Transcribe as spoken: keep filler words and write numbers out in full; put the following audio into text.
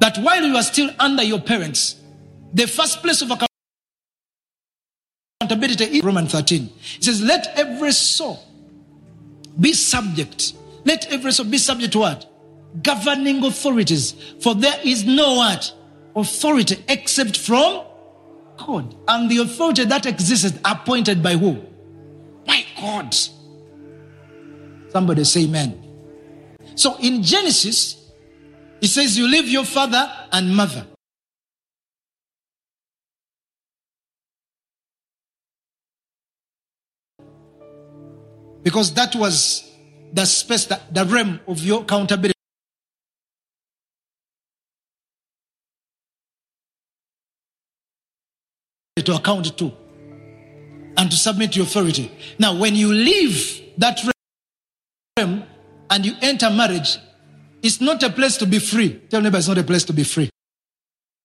that while you are still under your parents, the first place of accountability is Romans thirteen. It says, let every soul be subject. Let every soul be subject to what? Governing authorities. For there is no what? Authority except from God. And the authority that exists appointed by who? By God. Somebody say amen. So in Genesis, it says you leave your father and mother. Because that was the space, the, the realm of your accountability. To account to and to submit to authority. Now, when you leave that realm and you enter marriage, it's not a place to be free. Tell neighbor, it's not a place to be free.